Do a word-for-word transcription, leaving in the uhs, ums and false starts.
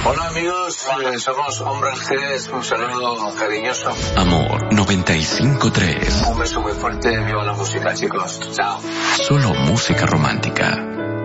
Hola amigos, eh, somos Hombres G, un saludo cariñoso. Amor noventa y cinco tres. Un beso muy fuerte, viva la música chicos, chao. Solo música romántica.